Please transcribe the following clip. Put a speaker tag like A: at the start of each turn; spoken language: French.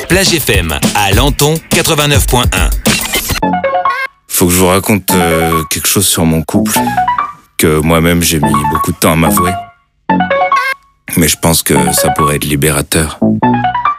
A: Plage FM à Lenton 89.1.
B: Faut que je vous raconte quelque chose sur mon couple que moi-même j'ai mis beaucoup de temps à m'avouer. Mais je pense que ça pourrait être libérateur.